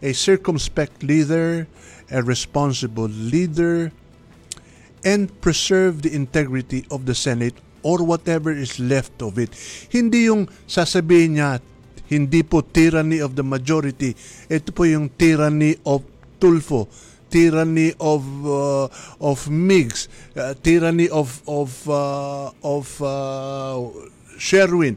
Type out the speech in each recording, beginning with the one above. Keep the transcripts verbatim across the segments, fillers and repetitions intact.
a circumspect leader, a responsible leader, and preserve the integrity of the Senate or whatever is left of it. Hindi yung sasabihin niya, hindi po tyranny of the majority. Ito po yung tyranny of Tulfo, tyranny of uh, of Migs, uh, tyranny of of uh, of uh, Sherwin.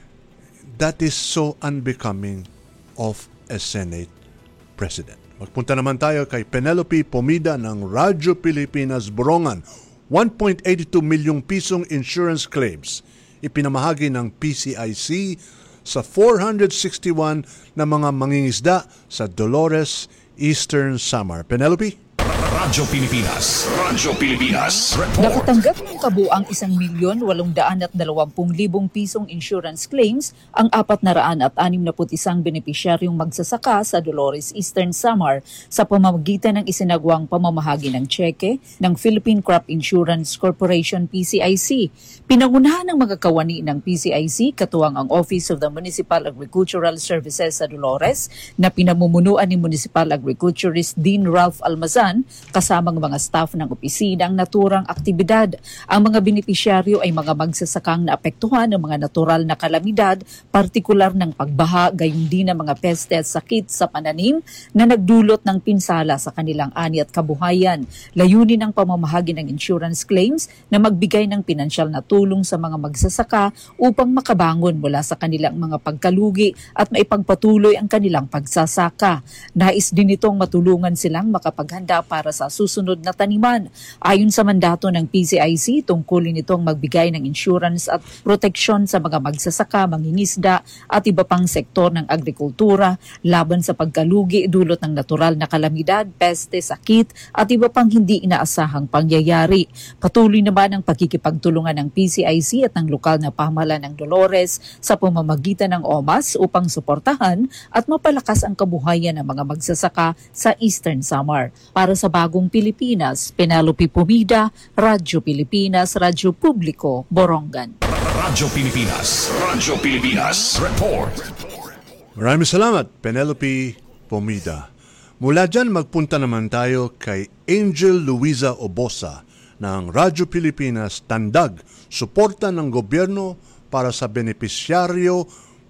That is so unbecoming of a Senate President. Magpunta naman tayo kay Penelope Pomida ng Radyo Pilipinas Borongan. one point eight two milyong pisong insurance claims ipinamahagi ng P C I C sa four hundred sixty-one na mga mangingisda sa Dolores, Eastern Samar. Penelope? Radyo Pilipinas. Radyo Pilipinas. Report. Nakatanggap ng kabuang isang milyon walong daan at dalawampung libong pisong insurance claims ang apat na raan at anim na put isang benepisyaryong magsasaka sa Dolores, Eastern Samar sa pamamagitan ng isinagawang pamamahagi ng tseke ng Philippine Crop Insurance Corporation P C I C. Pinangunahan ng mga kawani ng P C I C katuwang ang Office of the Municipal Agricultural Services sa Dolores na pinamumunuan ni Municipal Agriculturist Dean Ralph Almazan kasamang mga staff ng opisina ang naturang aktibidad. Ang mga benepisyaryo ay mga magsasakang naapektuhan ng mga natural na kalamidad, partikular ng pagbaha, gayon din ng mga peste at sakit sa pananim na nagdulot ng pinsala sa kanilang ani at kabuhayan. Layunin ng pamamahagi ng insurance claims na magbigay ng pinansyal na tulong sa mga magsasaka upang makabangon mula sa kanilang mga pagkalugi at maipagpatuloy ang kanilang pagsasaka. Nais din itong matulungan silang makapaghanda para sa susunod na taniman. Ayon sa mandato ng P C I C, tungkulin itong magbigay ng insurance at proteksyon sa mga magsasaka, mangingisda at iba pang sektor ng agrikultura laban sa pagkalugi dulot ng natural na kalamidad, peste, sakit at iba pang hindi inaasahang pangyayari. Patuloy naman ang pagkikipagtulungan ng P C I C at ng lokal na pamahalaan ng Dolores sa pamamagitan ng O M A S upang suportahan at mapalakas ang kabuhayan ng mga magsasaka sa Eastern Samar. Para sa Bagong Pilipinas, Penelope Pomida, Radyo Pilipinas, Radyo Publiko, Borongan. Radyo Pilipinas. Radyo Pilipinas. Report. Maraming salamat, Penelope Pomida. Mula dyan, magpunta naman tayo kay Angel Luisa Obosa ng Radyo Pilipinas Tandag, suporta ng gobyerno para sa benepisyaryo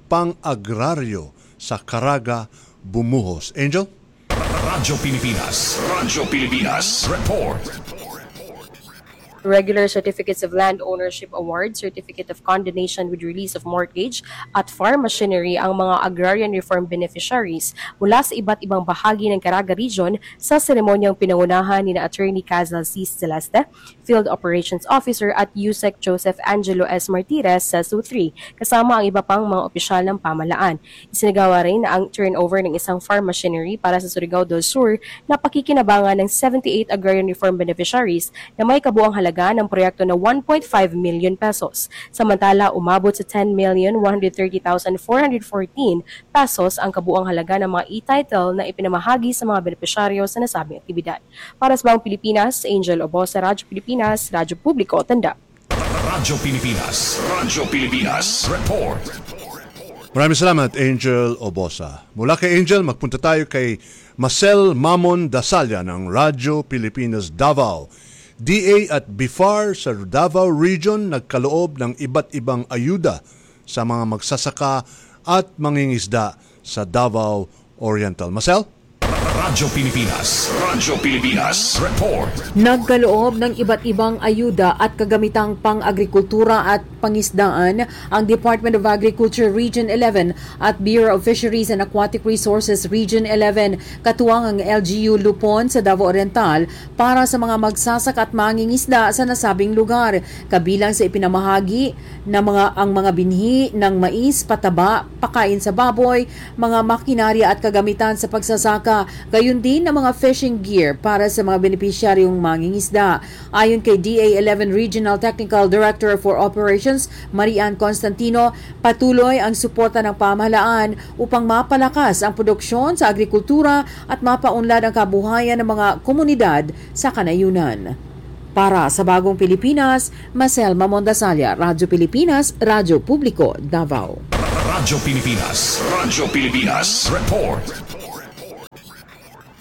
pang-agraryo sa Caraga, Bumuhos. Angel? Radyo Pilipinas. Radyo Pilipinas. Report. Regular Certificates of Land Ownership Award, Certificate of Condonation with Release of Mortgage at Farm Machinery ang mga agrarian reform beneficiaries mula sa iba't ibang bahagi ng Caraga Region sa seremonyang pinangunahan ni na Attorney Cazal C. Celeste, Field Operations Officer at U S E C Joseph Angelo S. Martirez sa S U three, kasama ang iba pang mga opisyal ng pamahalaan. Isinagawa rin ang turnover ng isang farm machinery para sa Surigao del Sur na pakikinabangan ng seventy-eight agrarian reform beneficiaries na may kabuang halaga ng proyekto na one point five million pesos. Samantala, umabot sa ten million one hundred thirty thousand four hundred fourteen pesos ang kabuang halaga ng mga e-title na ipinamahagi sa mga benepisyaryo sa nasabing aktibidad. Para sa Bagong Pilipinas, Angel Obosa, Radyo Pilipinas, Radyo Publiko, Tanda. Radyo Pilipinas. Radyo Pilipinas. Report. Maraming salamat, Angel Obosa. Mula kay Angel, magpunta tayo kay Marcel Mamon Dasalya ng Radyo Pilipinas Davao. D A at B I F A R sa Davao Region nagkaloob ng iba't ibang ayuda sa mga magsasaka at mangingisda sa Davao Oriental. Marcel? Radyo Pilipinas. Radyo Pilipinas. Report. Nagkaloob ng iba't ibang ayuda at kagamitang pang-agrikultura at pangisdaan ang Department of Agriculture Region eleven at Bureau of Fisheries and Aquatic Resources Region eleven, katuwang ang L G U Lupon sa Davao Oriental para sa mga magsasaka at mangingisda sa nasabing lugar. Kabilang sa ipinamahagi na mga ang mga binhi ng mais, pataba, pakain sa baboy, mga makinarya at kagamitan sa pagsasaka, gayon din ang mga fishing gear para sa mga benepisyaryong mangingisda. Ayon kay D A eleven Regional Technical Director for Operations, Marian Constantino, patuloy ang suporta ng pamahalaan upang mapalakas ang produksyon sa agrikultura at mapaunlad ang kabuhayan ng mga komunidad sa kanayunan. Para sa Bagong Pilipinas, Marcel Mamon Dasalya, Radyo Pilipinas, Radyo Publiko, Davao. Radyo Pilipinas. Radyo Pilipinas. Report.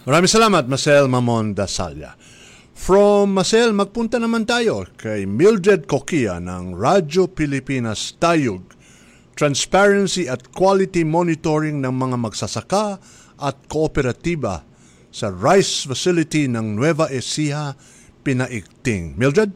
Maraming salamat, Marcel Mamon Dasalya. From Marcel, magpunta naman tayo kay Mildred Coquia ng Radyo Pilipinas Tayug. Transparency at quality monitoring ng mga magsasaka at kooperatiba sa rice facility ng Nueva Ecija, Pinaigting. Mildred?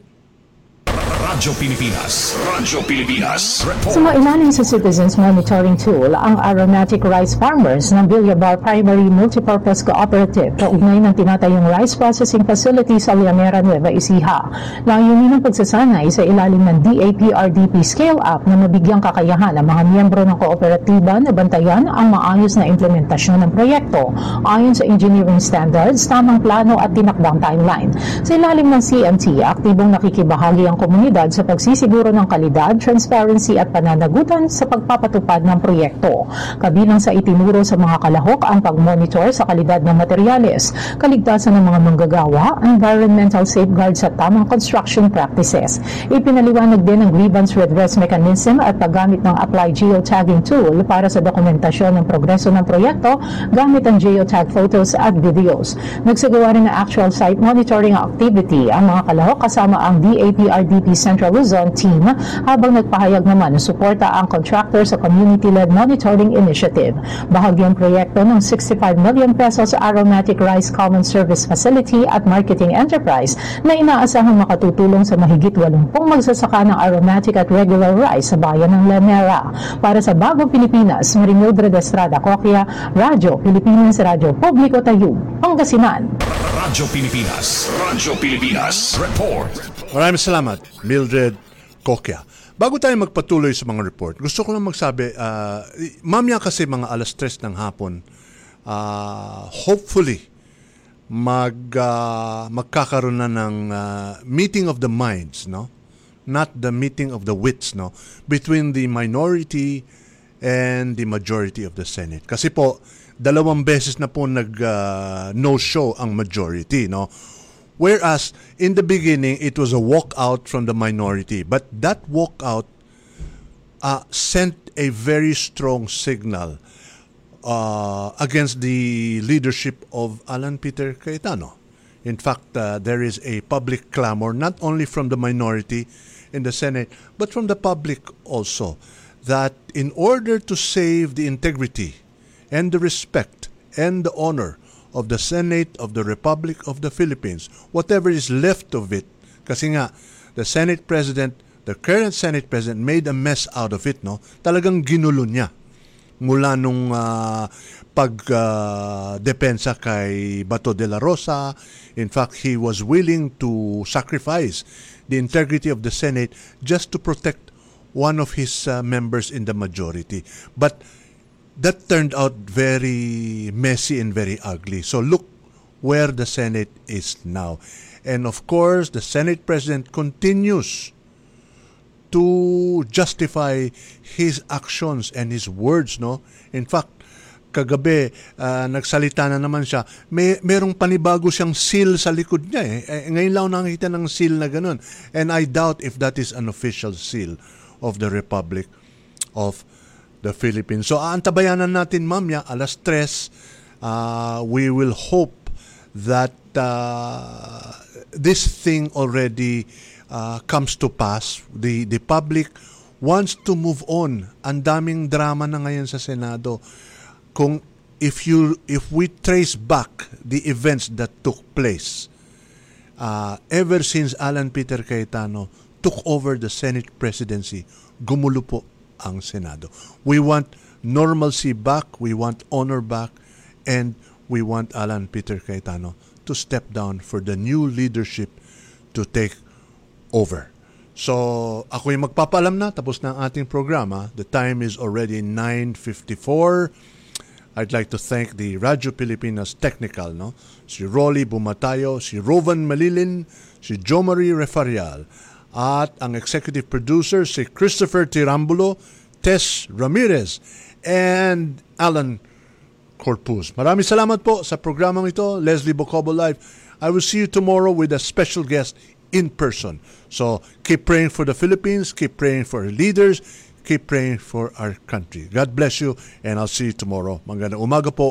Radyo Pilipinas. Radyo Pilipinas. Report. Sumailalim sa Citizens Monitoring Tool ang Aromatic Rice Farmers ng Villabar Primary Multipurpose Cooperative kaugnay ng tinatayong rice processing facility sa Llanera, Nueva Ecija. Layunin ng pagsasanay sa ilalim ng D A P R D P Scale-Up na mabigyang kakayahan ang mga miyembro ng kooperatiba na bantayan ang maayos na implementasyon ng proyekto ayon sa engineering standards, tamang plano at tinakdang timeline. Sa ilalim ng C M T, aktibong nakikibahagi ang komunidad sa pagsisiguro ng kalidad, transparency at pananagutan sa pagpapatupad ng proyekto. Kabilang sa itinuro sa mga kalahok ang pag-monitor sa kalidad ng materyales, kaligtasan ng mga manggagawa, environmental safeguards at tamang construction practices. Ipinaliwanag din ang grievance redress mechanism at paggamit ng applied geotagging tool para sa dokumentasyon ng progreso ng proyekto gamit ang geotag photos at videos. Nagsagawa rin ng actual site monitoring activity ang mga kalahok kasama ang D A P R D P Central Luzon team habang nagpahayag naman na suporta ang contractor sa community-led monitoring initiative. Bahagyang proyekto ng sixty-five million pesos Aromatic Rice Common Service Facility at Marketing Enterprise na inaasahang makatutulong sa mahigit walumpung magsasaka ng aromatic at regular rice sa bayan ng Llanera. Para sa Bagong Pilipinas, Marimildred Estrada Coquia, Radyo Pilipinas, Radyo Publiko Tayug, Pangasinan. Radyo Pilipinas. Radyo Pilipinas. Report. Maraming salamat, Mildred Coquia. Bago tayo magpatuloy sa mga report, gusto ko lang magsabi, uh, mamaya kasi mga alas tres ng hapon, uh, hopefully, mag, uh, magkakaroon na ng uh, meeting of the minds, no? Not the meeting of the wits, no? Between the minority and the majority of the Senate. Kasi po, dalawang beses na po nag uh, no-show ang majority, no? Whereas, in the beginning, it was a walkout from the minority. But that walkout uh, sent a very strong signal uh, against the leadership of Alan Peter Cayetano. In fact, uh, there is a public clamor, not only from the minority in the Senate, but from the public also, that in order to save the integrity and the respect and the honor of the Senate of the Republic of the Philippines, whatever is left of it, kasi nga, the Senate President, the current Senate President made a mess out of it, no? Talagang ginulo niya mula nung uh, pag-depensa uh, kay Bato de la Rosa. In fact, he was willing to sacrifice the integrity of the Senate just to protect one of his uh, members in the majority. But that turned out very messy and very ugly. So look where the Senate is now. And of course, the Senate President continues to justify his actions and his words, no? In fact, kagabi, uh, nagsalita na naman siya, may merong panibago siyang seal sa likod niya eh. eh ngayon lang nakita ng seal na ganun. And I doubt if that is an official seal of the Republic of the Philippines. So, aantabayanan natin mamaya, alas tres, uh, we will hope that uh, this thing already uh, comes to pass. The, the public wants to move on. Ang daming drama na ngayon sa Senado. Kung if you if we trace back the events that took place uh, ever since Alan Peter Cayetano took over the Senate presidency, gumulo po ang Senado. We want normalcy back, we want honor back, and we want Alan Peter Cayetano to step down for the new leadership to take over. So, ako yung magpapaalam na, tapos na ang ating programa. The time is already nine fifty-four. I'd like to thank the Radyo Pilipinas Technical, no? Si Rolly Bumatayo, si Rovan Malilin, si Jomari Refarial, at ang executive producer si Christopher Tirambulo, Tess Ramirez, and Alan Corpus. Maraming salamat po sa programang ito, Leslie Bocobo Live. I will see you tomorrow with a special guest in person. So, keep praying for the Philippines, keep praying for our leaders, keep praying for our country. God bless you, and I'll see you tomorrow. Magandang umaga po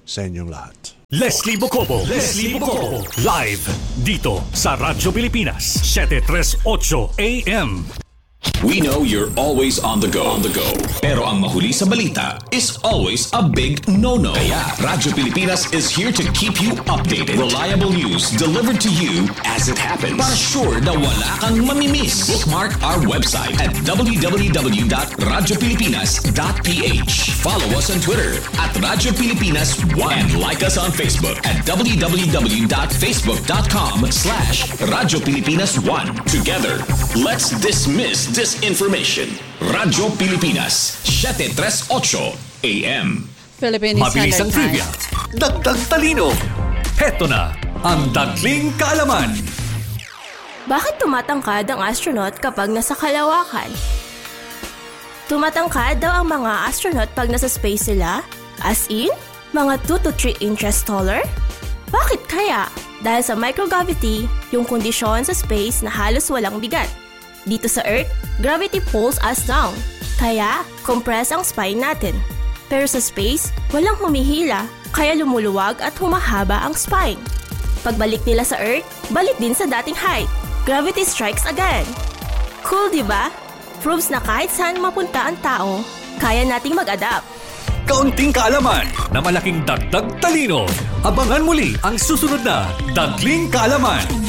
sa inyong lahat. Leslie Bocobo, Leslie Bocobo, live dito sa Radyo Pilipinas, seven thirty-eight A M. We know you're always on the go, on the go. Pero ang mahuli sa balita is always a big no-no. Kaya Radyo Pilipinas is here to keep you updated. Reliable news delivered to you as it happens. Para sure na wala kang mamimiss. Bookmark our website at w w w dot radyo pilipinas dot p h. Follow us on Twitter at Radyo Pilipinas one and like us on Facebook at w w w dot facebook dot com slash Radyo Pilipinas one. Together, let's dismiss disinformation. Radyo Pilipinas, seven thirty-eight A M. Philippine Mabilis ang Standard trivia, Time. dagdag talino. Heto na ang Dagling Kaalaman. Bakit tumatangkad ang astronaut kapag nasa kalawakan? Tumatangkad daw ang mga astronaut pag nasa space sila? As in, mga two to three inches taller? Bakit kaya? Dahil sa microgravity, yung kondisyon sa space na halos walang bigat. Dito sa Earth, gravity pulls us down, kaya compress ang spine natin. Pero sa space, walang humihila, kaya lumuluwag at humahaba ang spine. Pagbalik nila sa Earth, balik din sa dating height. Gravity strikes again. Cool, di ba? Proves na kahit saan mapunta ang tao, kaya nating mag-adapt. Kaunting kaalaman na malaking dagdag talino. Abangan muli ang susunod na Dagling Kaalaman.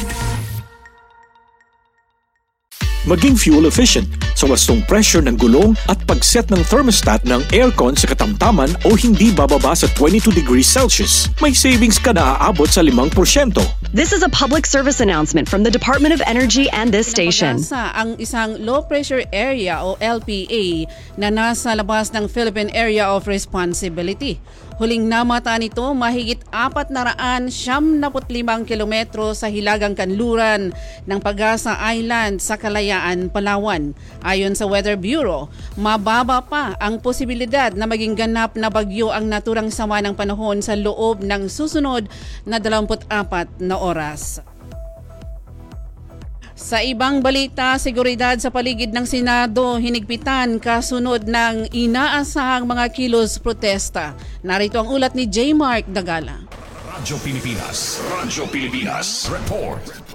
Maging fuel efficient sa wastong pressure ng gulong at pag-set ng thermostat ng aircon sa katamtaman o hindi bababa sa twenty-two degrees Celsius. May savings ka na aabot sa five percent. This is a public service announcement from the Department of Energy and this station. Pinapag-asa ang isang low pressure area o L P A na nasa labas ng Philippine Area of Responsibility. Huling namata nito mahigit apat na raan siyam na limang kilometro sa hilagang kanluran ng Pag-asa Island sa Kalayaan, Palawan. Ayon sa Weather Bureau, mababa pa ang posibilidad na maging ganap na bagyo ang naturang sama ng panahon sa loob ng susunod na dalawampu't apat na oras. Sa ibang balita, seguridad sa paligid ng Senado hinigpitan kasunod ng inaasahang mga kilos protesta. Narito ang ulat ni J. Mark Dagala. Radyo Pilipinas, Radyo Pilipinas, report.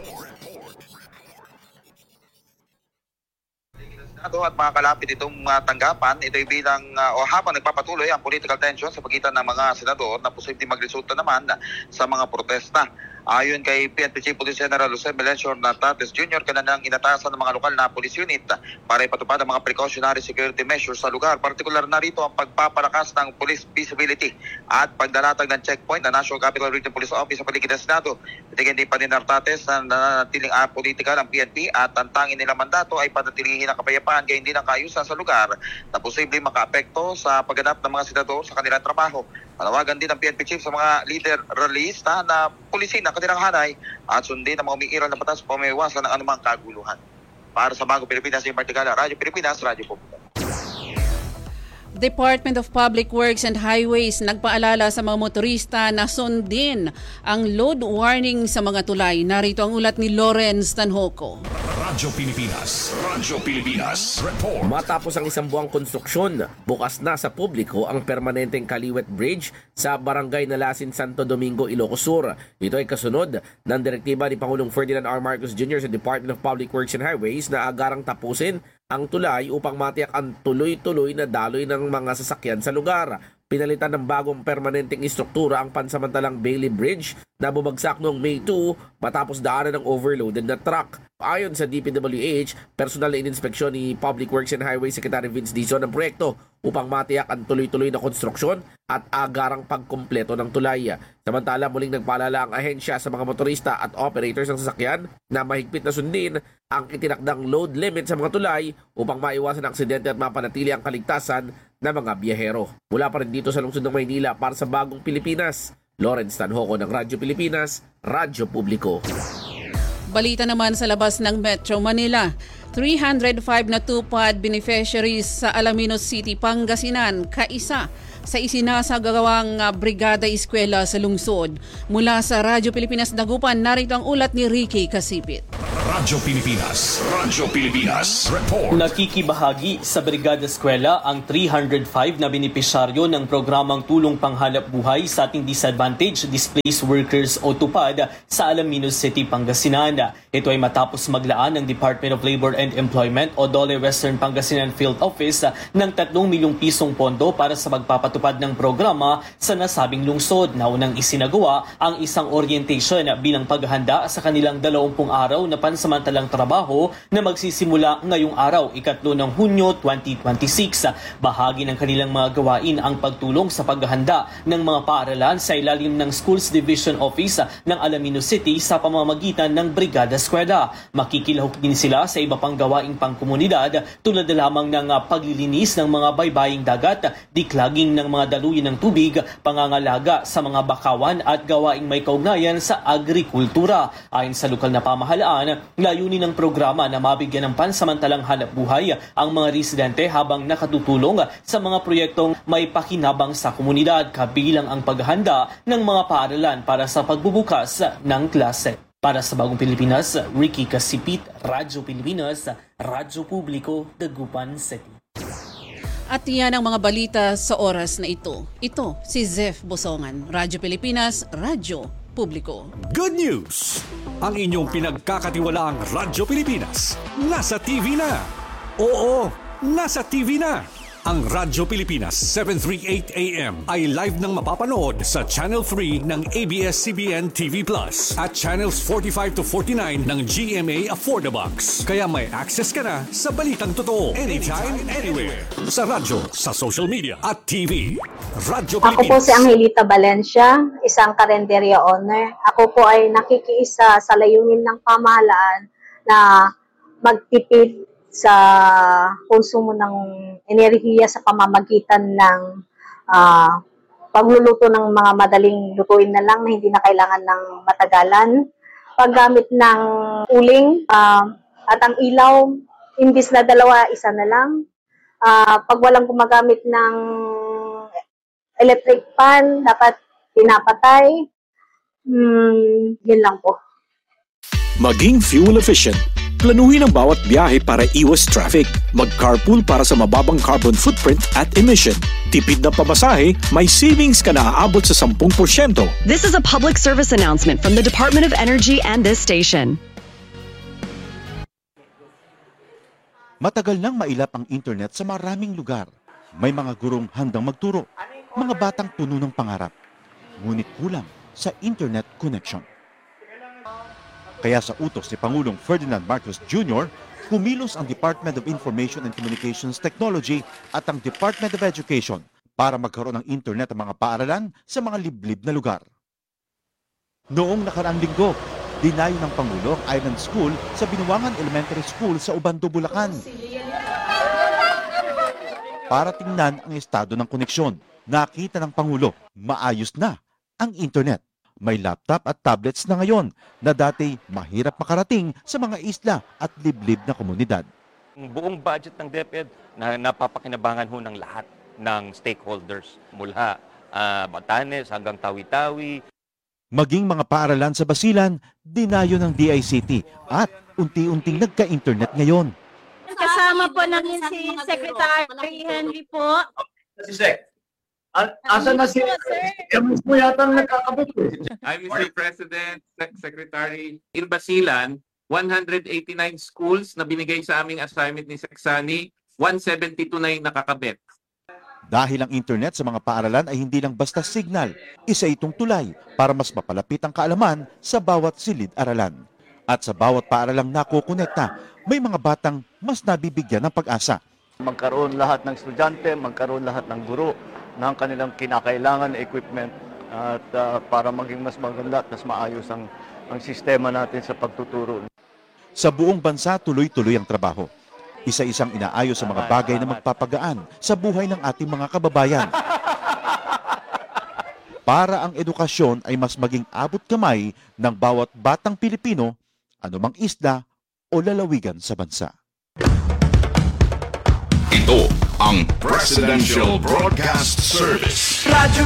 At mga kalapit itong uh, tanggapan, ito'y bilang uh, o habang nagpapatuloy ang political tension sa pagitan ng mga senador na posibleng magresulta naman sa mga protesta. Ayon kay P N P Chief Police General Jose Melencio Natates Junior, kanilang inatasan ng mga lokal na police unit para ipatupad ang mga precautionary security measures sa lugar. Partikular na rito ang pagpapalakas ng police visibility at pagdalatag ng checkpoint na National Capital Region Police Office sa paligid ng Senado. Itigin din pa ni Natates na nanatiling politika ng P N P at ang tanging nilang mandato ay panatilihin ang kapayapaan kaya hindi ng kaayusan sa lugar na posibleng makaapekto sa pagganap ng mga senador sa kanilang trabaho. Panawagan din ng P N P Chief sa mga leader realista na pulisin ang kanilang hanay at sundin ang mga umiiral na batas para maiwasan ng anumang kaguluhan. Para sa Bagong Pilipinas, yung Partigala, Radyo Pilipinas, Radyo Pilipinas. Department of Public Works and Highways nagpaalala sa mga motorista na sundin ang load warning sa mga tulay. Narito ang ulat ni Lawrence Tanhoco. Radyo Pilipinas, Radyo Pilipinas, report. Matapos ang isang buwang konstruksyon, bukas na sa publiko ang permanenteng Kaliwet Bridge sa Barangay Nalasin, Santo Domingo, Ilocos Sur. Ito ay kasunod ng direktiba ni Pangulong Ferdinand R. Marcos Junior sa Department of Public Works and Highways na agarang tapusin ang tulay upang matiyak ang tuloy-tuloy na daloy ng mga sasakyan sa lugar. Pinalitan ng bagong permanenteng istruktura ang pansamantalang Bailey Bridge na bumagsak noong May second matapos daanan ng overloaded na truck. Ayon sa D P W H, personal na ininspeksyon ni Public Works and Highways Secretary Vince Dizon ang proyekto upang matiyak ang tuloy-tuloy na konstruksyon at agarang pagkumpleto ng tulay. Samantala, muling nagpaalala ang ahensya sa mga motorista at operators ng sasakyan na mahigpit na sundin ang itinakdang load limit sa mga tulay upang maiwasan ang aksidente at mapanatili ang kaligtasan ng mga biyahero. Mula pa rin dito sa lungsod ng Maynila para sa Bagong Pilipinas, Lawrence Tanhoco ng Radyo Pilipinas, Radyo Publiko. Balita naman sa labas ng Metro Manila. three hundred five na tupad beneficiaries sa Alaminos City, Pangasinan, kaisa sa isinasagawang uh, Brigada Eskwela sa lungsod. Mula sa Radyo Pilipinas Dagupan, narito ang ulat ni Ricky Kasipit. Radyo Pilipinas. Radyo Pilipinas. Report. Nakikibahagi sa Brigada Eskwela ang three hundred five na benepisyaryo ng programang Tulong Panghanap Buhay sa ating Disadvantaged Displaced Workers o TUPAD sa Alaminos City, Pangasinan. Ito ay matapos maglaan ng Department of Labor and Employment o DOLE Western Pangasinan Field Office ng tatlong milyong pisong pondo para sa magpapatupad ng programa sa nasabing lungsod. Naunang isinagawa ang isang orientation bilang paghahanda sa kanilang dalawampung araw na pansamantalang trabaho na magsisimula ngayong araw, ikatlo ng Hunyo twenty twenty-six. Bahagi ng kanilang mga gawain ang pagtulong sa paghahanda ng mga paaralan sa ilalim ng Schools Division Office ng Alaminos City sa pamamagitan ng Brigada Eskwela. Makikilahok din sila sa iba pang gawaing pangkomunidad tulad na lamang ng paglilinis ng mga baybaying dagat, diklaging ng mga daluyan ng tubig, pangangalaga sa mga bakawan at gawaing may kaugnayan sa agrikultura. Ayon sa lokal na pamahalaan, layunin ng programa na mabigyan ng pansamantalang hanap buhay ang mga residente habang nakatutulong sa mga proyektong may pakinabang sa komunidad, kabilang ang paghahanda ng mga paaralan para sa pagbubukas ng klase. Para sa Bagong Pilipinas, Ricky Kasipit, Radyo Pilipinas, Radyo Publiko, Dagupan City. At yan ang mga balita sa oras na ito. Ito si Zef Bosongan, Radyo Pilipinas, Radyo Publiko. Good news! Ang inyong pinagkakatiwalaang Radyo Pilipinas nasa T V na. Oo, nasa T V na. Ang Radyo Pilipinas seven thirty-eight A M ay live nang mapapanood sa Channel three ng A B S C B N T V Plus at Channels forty-five to forty-nine ng G M A Affordabox. Kaya may access ka na sa balitang totoo anytime, anywhere. Sa radyo, sa social media at T V. Radyo Pilipinas. Ako po si Angelita Valencia, isang karinderya owner. Ako po ay nakikiisa sa layunin ng pamahalaan na magtipid sa konsumo ng enerhiya sa pamamagitan ng uh, pagluluto ng mga madaling lutuin na lang na hindi na kailangan ng matagalan, paggamit ng uling uh, at ang ilaw, imbis na dalawa, isa na lang. Uh, pag walang gumagamit ng electric fan, dapat pinapatay. Hmm, yun lang po. Maging fuel efficient. Planuhin ang bawat biyahe para iwas traffic. Mag-carpool para sa mababang carbon footprint at emission. Tipid na pamasahe, may savings ka na aabot sa ten percent. This is a public service announcement from the Department of Energy and this station. Matagal nang mailap ang internet sa maraming lugar. May mga gurong handang magturo, mga batang puno ng pangarap. Ngunit kulang sa internet connection. Kaya sa utos ni Pangulong Ferdinand Marcos Junior, kumilos ang Department of Information and Communications Technology at ang Department of Education para magkaroon ng internet ang mga paaralan sa mga liblib na lugar. Noong nakaraang linggo, dinayo ng Pangulo ang Island School sa Binuangan Elementary School sa Ubando, Bulacan. Para tingnan ang estado ng koneksyon, nakita ng Pangulo, maayos na ang internet. May laptop at tablets na ngayon na dati mahirap makarating sa mga isla at liblib na komunidad. Ang buong budget ng DepEd na napapakinabangan ho ng lahat ng stakeholders mula uh, Batanes hanggang Tawi-Tawi. Maging mga paaralan sa Basilan, dinayo ng D I C T at unti-unting nagka-internet ngayon. Kasama po namin si Secretary Henry po. Si Sec. Asan na si Emus mo yata nakakabit eh. I'm Mister President, Secretary. In Basilan, one hundred eighty-nine schools na binigay sa aming assignment ni Seksani, one seventy-two na yung nakakabit. Dahil ang internet sa mga paaralan ay hindi lang basta signal, isa itong tulay para mas mapalapit ang kaalaman sa bawat silid-aralan. At sa bawat paaralang nakukonekta, may mga batang mas nabibigyan ng pag-asa. Magkaroon lahat ng estudyante, magkaroon lahat ng guro ng kanilang kinakailangan na equipment at uh, para maging mas maganda at mas maayos ang, ang sistema natin sa pagtuturo. Sa buong bansa, tuloy-tuloy ang trabaho. Isa-isang inaayos sa mga bagay na magpapagaan sa buhay ng ating mga kababayan. Para ang edukasyon ay mas maging abot kamay ng bawat batang Pilipino, anumang isla o lalawigan sa bansa. Ito ang Presidential Broadcast Service. Radyo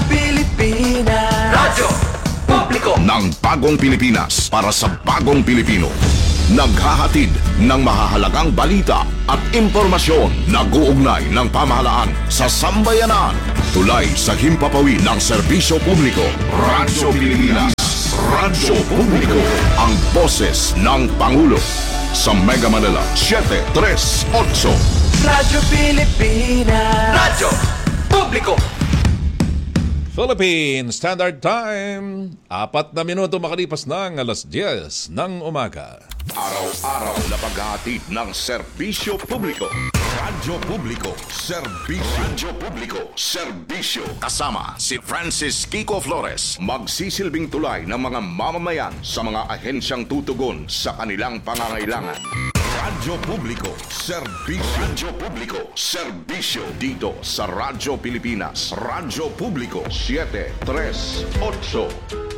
Pilipinas. Radyo Publiko. Ng Bagong Pilipinas para sa Bagong Pilipino. naghahatid ng mahahalagang balita at impormasyon nag-uugnay ng pamahalaan sa sambayanan. Tulay sa himpapawid ng serbisyo publiko. Radyo Pilipinas. Radyo Publiko. Ang boses ng Pangulo. Sa Mega Manila, seven three eight. Radyo Pilipinas. Radyo Publiko. Philippine Standard Time. Apat na minuto makalipas ng alas diyes ng umaga. Araw-araw na paghahatid ng serbisyo publiko. Radyo Publiko. Serbisyo. Radyo Publiko. Serbisyo. Kasama si Francis Kiko Flores. Magsisilbing tulay ng mga mamamayan sa mga ahensyang tutugon sa kanilang pangangailangan. Radyo Publiko. Serbisyo. Radyo Publiko. Serbisyo. Dito sa Radyo Pilipinas. Radyo Publiko. seven three eight.